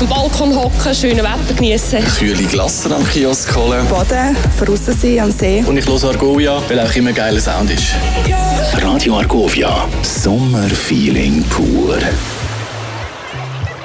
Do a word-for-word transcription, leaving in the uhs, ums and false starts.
dem Balkon hocken, schönes Wetter genießen. Kühle Glasse am Kiosk holen. Baden, draussen sein am See. Und ich höre Argovia, weil auch immer ein geiler Sound ist. Radio Argovia, Sommerfeeling pur.